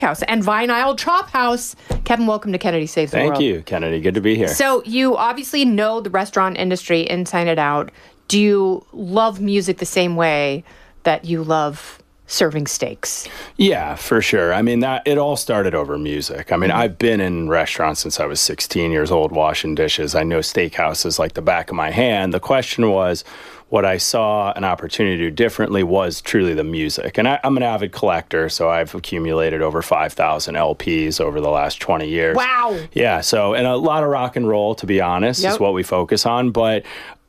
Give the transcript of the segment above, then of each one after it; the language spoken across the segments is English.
House and Vinyl Chop House. Kevin, welcome to Kennedy Saves the World. Thank you, Kennedy. Good to be here. So you obviously know the restaurant industry inside and out. Do you love music the same way that you love serving steaks? Yeah, for sure. I mean, it all started over music. I mean, I've been in restaurants since I was 16 years old washing dishes. I know steakhouses like the back of my hand. The question was, what I saw an opportunity to do differently was truly the music. And I'm an avid collector, so I've accumulated over 5,000 LPs over the last 20 years. Wow. Yeah, so, and a lot of rock and roll, to be honest, is what we focus on. But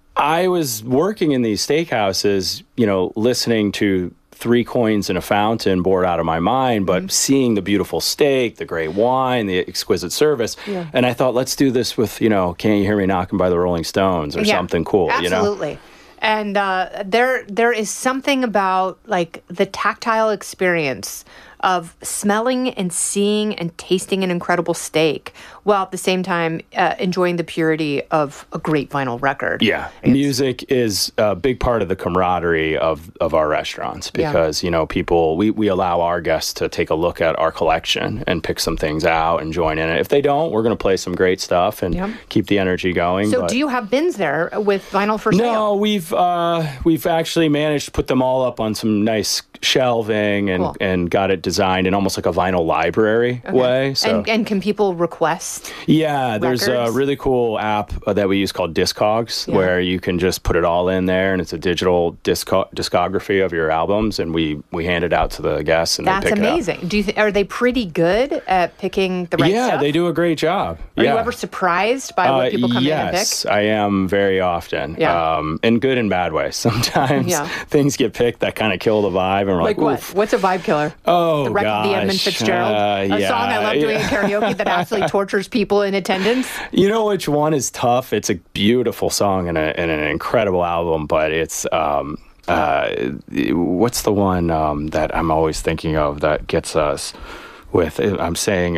I was working in these steakhouses, listening to Three Coins and a Fountain bored out of my mind, but seeing the beautiful steak, the great wine, the exquisite service. Yeah. And I thought, let's do this with, Can't You Hear Me Knocking by the Rolling Stones or something cool, Absolutely. And there is something about like the tactile experience of smelling and seeing and tasting an incredible steak while at the same time enjoying the purity of a great vinyl record. Yeah. Music is a big part of the camaraderie of our restaurants because, people, we allow our guests to take a look at our collection and pick some things out and join in it. If they don't, we're going to play some great stuff and keep the energy going. So do you have bins there with vinyl for sale? No, we've actually managed to put them all up on some nice shelving and got it designed in almost like a vinyl library way. So. And can people request there's a really cool app that we use called Discogs where you can just put it all in there and it's a digital discography of your albums and we hand it out to the guests and they pick it up. That's amazing. Are they pretty good at picking the right stuff? Yeah, they do a great job. Are you ever surprised by what people come in and pick? Yes, I am very often. In good and bad ways. Sometimes things get picked that kind of kill the vibe. And we're like what? What's a vibe killer? Oh, the Edmund Fitzgerald? A song I love doing in karaoke that absolutely tortures people in attendance? You know which one is tough? It's a beautiful song and an incredible album, but it's... what's the one that I'm always thinking of that gets us with... I'm saying...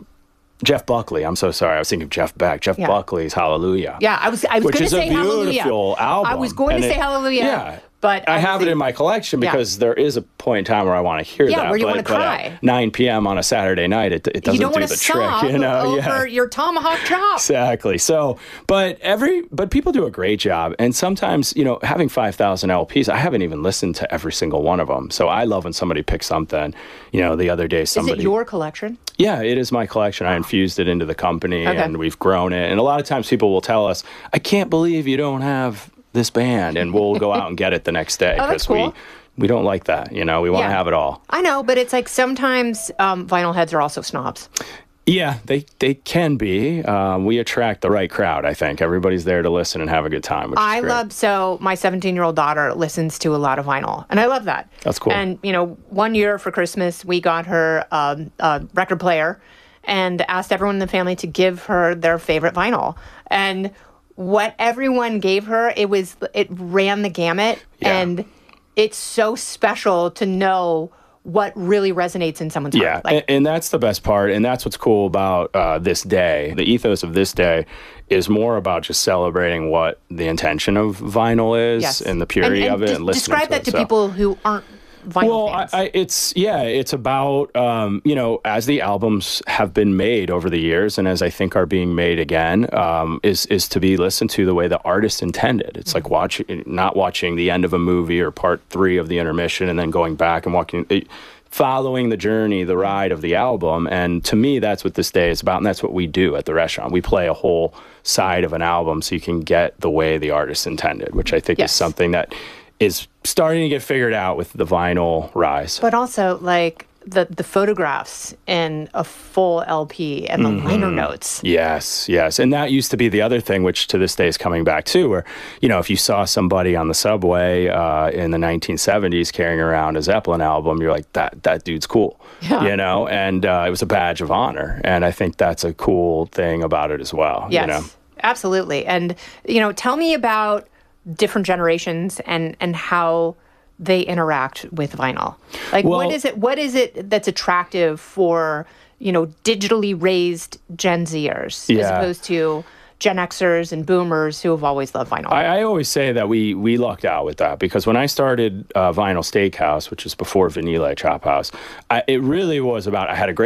Jeff Buckley. I'm so sorry. I was thinking of Jeff Beck. Jeff Buckley's Hallelujah. Yeah, I was going to say Hallelujah. Which is a beautiful album. I was going to say Hallelujah. Yeah. But I have it in my collection because there is a point in time where I want to hear that. Yeah, where you want to cry. At 9 p.m. on a Saturday night, it doesn't do the trick. You don't want to sob over your tomahawk chop. Exactly. So, but people do a great job. And sometimes, having 5,000 LPs, I haven't even listened to every single one of them. So I love when somebody picks something. The other day somebody... Is it your collection? Yeah, it is my collection. I infused it into the company and we've grown it. And a lot of times people will tell us, I can't believe you don't have this band, and we'll go out and get it the next day because we don't like that. We want to have it all. I know, but it's like sometimes vinyl heads are also snobs. Yeah, they can be. We attract the right crowd, I think. Everybody's there to listen and have a good time, which is great. So my 17-year-old daughter listens to a lot of vinyl, and I love that. That's cool. And, one year for Christmas, we got her a record player and asked everyone in the family to give her their favorite vinyl. And what everyone gave her, it ran the gamut, and it's so special to know what really resonates in someone's heart. Yeah, and that's the best part, and that's what's cool about this day. The ethos of this day is more about just celebrating what the intention of vinyl is and the purity of it, and listening describe that to people who aren't vinyl fans. It's about, as the albums have been made over the years and as I think are being made again, is to be listened to the way the artist intended. It's like not watching the end of a movie or part 3 of the intermission and then going back and following the journey, the ride of the album. And to me, that's what this day is about, and that's what we do at the restaurant. We play a whole side of an album so you can get the way the artist intended, which I think is something that is starting to get figured out with the vinyl rise. But also, like, the photographs in a full LP and the liner notes. Yes. And that used to be the other thing, which to this day is coming back too, where, if you saw somebody on the subway in the 1970s carrying around a Zeppelin album, you're like, that dude's cool, and it was a badge of honor. And I think that's a cool thing about it as well. Yes, absolutely. And, tell me about different generations and how they interact with vinyl. Like, what is it that's attractive for, digitally raised Gen Zers as opposed to, Gen Xers and boomers who have always loved vinyl. I always say that we lucked out with that, because when I started Vinyl Steakhouse, which was before Vanilla Chop House, it really was about, I had a great